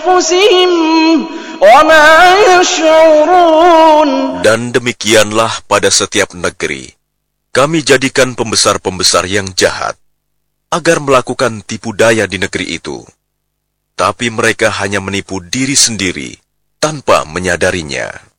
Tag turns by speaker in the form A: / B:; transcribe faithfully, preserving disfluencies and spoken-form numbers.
A: أنفسهم وما يشعرون.
B: Dan demikianlah pada setiap negeri, kami jadikan pembesar-pembesar yang jahat, agar melakukan tipu daya di negeri itu. Tapi mereka hanya menipu diri sendiri, tanpa menyadarinya.